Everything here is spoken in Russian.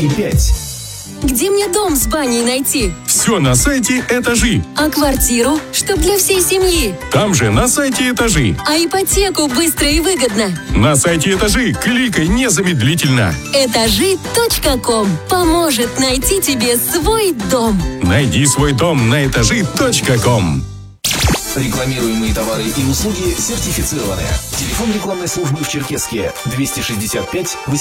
и 5. Где мне дом с баней найти? Все на сайте «Этажи». А квартиру, чтоб для всей семьи? Там же на сайте «Этажи». А ипотеку быстро и выгодно? На сайте «Этажи» кликай незамедлительно. Этажи.ком поможет найти тебе свой дом. Найди свой дом на этажи.ком. Рекламируемые товары и услуги сертифицированы. Телефон рекламной службы в Черкесске 265